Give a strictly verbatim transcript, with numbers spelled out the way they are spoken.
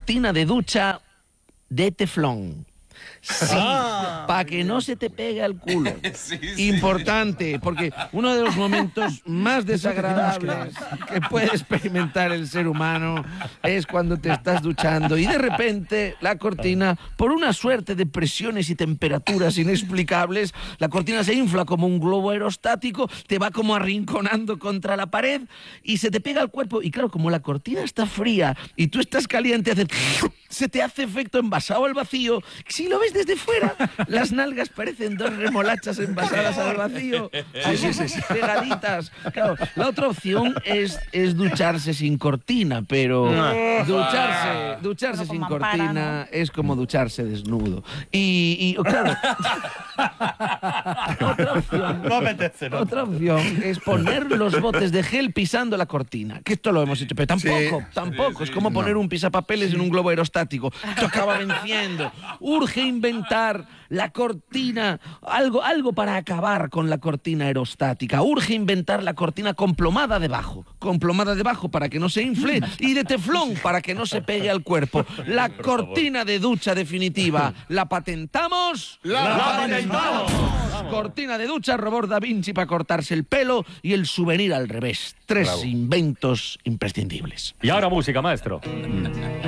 cortina de ducha de teflón. Sí, Ah, para que no se te pegue al culo. Sí, sí. Importante, porque uno de los momentos más desagradables que puede experimentar el ser humano es cuando te estás duchando y de repente la cortina, por una suerte de presiones y temperaturas inexplicables, la cortina se infla como un globo aerostático, te va como arrinconando contra la pared y se te pega al cuerpo. Y claro, como la cortina está fría y tú estás caliente, hace... se te hace efecto envasado al vacío. Si lo ves desde fuera, las nalgas parecen dos remolachas envasadas al vacío. Sí, sí, sí, sí. Pegaditas. Claro, la otra opción es, es ducharse sin cortina, pero ducharse, ducharse Bueno, sin con mampara, cortina es como ducharse desnudo. Y, y claro, otra opción, No apetece, ¿no? otra opción es poner los botes de gel pisando la cortina. Que esto lo hemos hecho, pero tampoco, tampoco. Es como poner un pisapapeles en un globo aerostático. Esto acaba venciendo. Urge inventar la cortina, algo, algo para acabar con la cortina aerostática. Urge inventar la cortina con plomada debajo. Con plomada debajo para que no se infle y de teflón para que no se pegue al cuerpo. La cortina de ducha definitiva. ¿La patentamos? ¡La patentamos! Cortina de ducha, robot Da Vinci para cortarse el pelo y el souvenir al revés. Tres inventos imprescindibles. Y ahora música, maestro.